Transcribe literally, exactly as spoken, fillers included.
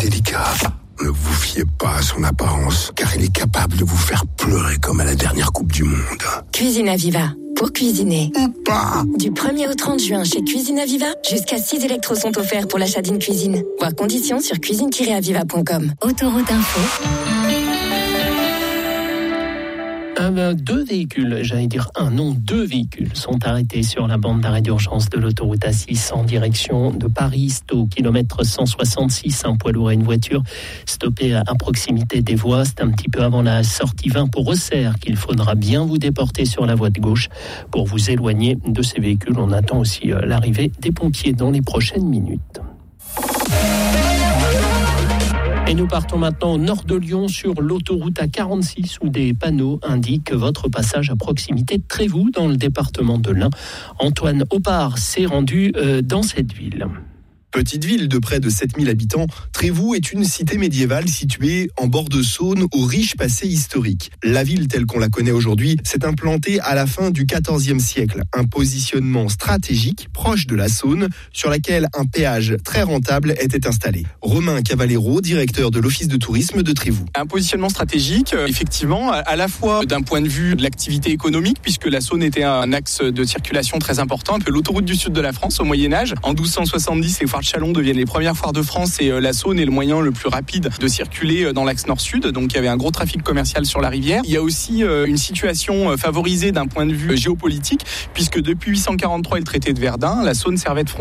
Délicat. Ne vous fiez pas à son apparence, car il est capable de vous faire pleurer comme à la dernière Coupe du Monde. Cuisine Aviva. Pour cuisiner. Ou pas. Du premier au trente juin chez Cuisine Aviva, jusqu'à six électros sont offerts pour l'achat d'une cuisine. Voir conditions sur cuisine tiret aviva point com. Autoroute Info. Un, deux véhicules, j'allais dire un, non, deux véhicules sont arrêtés sur la bande d'arrêt d'urgence de l'autoroute A six en direction de Paris, au kilomètre cent soixante-six. Un poids lourd et une voiture stoppés à, à proximité des voies. C'est un petit peu avant la sortie vingt pour Auxerre qu'il faudra bien vous déporter sur la voie de gauche pour vous éloigner de ces véhicules. On attend aussi euh, l'arrivée des pompiers dans les prochaines minutes. Et nous partons maintenant au nord de Lyon sur l'autoroute A quarante-six où des panneaux indiquent votre passage à proximité de Trévoux dans le département de l'Ain. Antoine Opard s'est rendu euh, dans cette ville. Petite ville de près de sept mille habitants, Trévoux est une cité médiévale située en bord de Saône au riche passé historique. La ville telle qu'on la connaît aujourd'hui s'est implantée à la fin du quatorzième siècle. Un positionnement stratégique proche de la Saône sur laquelle un péage très rentable était installé. Romain Cavallero, directeur de l'office de tourisme de Trévoux. Un positionnement stratégique, effectivement, à la fois d'un point de vue de l'activité économique, puisque la Saône était un axe de circulation très important, un peu l'autoroute du sud de la France au Moyen-Âge. En douze cent soixante-dix, les foires de Châlons deviennent les premières foires de France et la Saône est le moyen le plus rapide de circuler dans l'axe nord-sud. Donc il y avait un gros trafic commercial sur la rivière. Il y a aussi une situation favorisée d'un point de vue géopolitique, puisque depuis huit cent quarante-trois et le traité de Verdun, la Saône servait de frontière